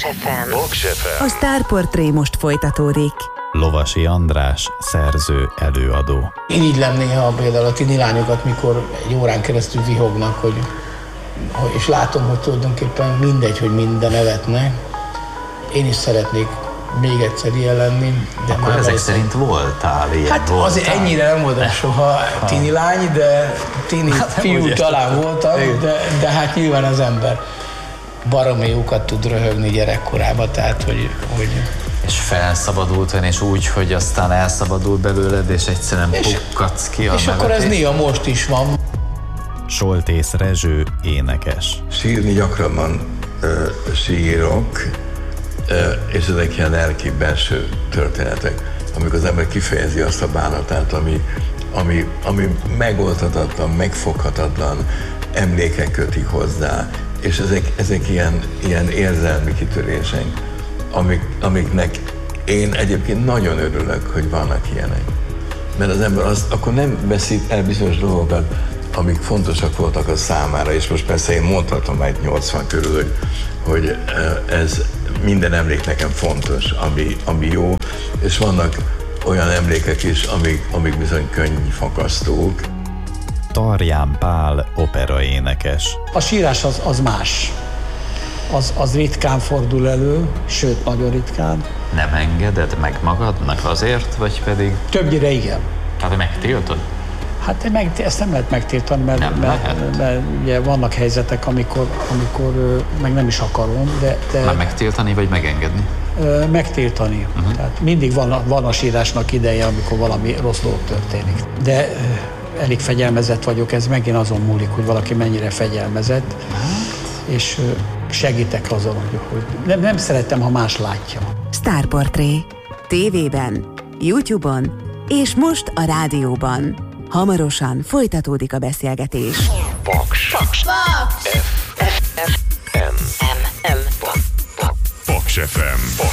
FM. A Sztárportré most folytatódik. Lovasi András, szerző, előadó. Én így lennék, ha például a tini lányokat, mikor egy órán keresztül vihognak, és látom, hogy tulajdonképpen mindegy, hogy minden nevetnek. Én is szeretnék még egyszer ilyen lenni. De akkor már ezek szerint voltál ilyen? Hát voltál? Azért ennyire nem voltam soha tini lány, de tini fiú talán voltam, de hát nyilván az ember baromi jókat tud röhögni gyerekkorában, tehát hogy... És felszabadultan, és úgy, hogy aztán elszabadul belőled, és egyszerűen pukkadsz ki a és nevetés. akkor ez néha most is van. Soltész Rezső, énekes. Sírni gyakrabban sírok, és ezek ilyen lelki belső történetek, amikor az ember kifejezi azt a bánatát, ami megoldhatatlan, megfoghatatlan, emlékek kötik hozzá, és ezek ilyen érzelmi kitörések, amiknek én egyébként nagyon örülök, hogy vannak ilyenek. Mert az ember akkor nem veszít el bizonyos dolgokat, amik fontosak voltak a számára, és most persze én mondhatom már 80 körül, hogy ez minden emlék nekem fontos, ami jó, és vannak olyan emlékek is, amik bizony könnyfakasztók. Tarján Pál, operaénekes. A sírás az más. Az ritkán fordul elő, sőt, nagyon ritkán. Nem engeded meg magadnak azért, vagy pedig... Többnyire igen. Tehát megtiltod? Hát ezt nem lehet megtiltani, mert ugye vannak helyzetek, amikor meg nem is akarom, de... Már megtiltani, vagy megengedni? Megtiltani. Tehát mindig van a sírásnak ideje, amikor valami rossz dolog történik. De elég fegyelmezett vagyok, ez megint azon múlik, hogy valaki mennyire fegyelmezett, és segítek azon, hogy nem szeretem, ha más látja. Sztárportré. TV-ben, YouTube-on és most a rádióban. Hamarosan folytatódik a beszélgetés. Paks.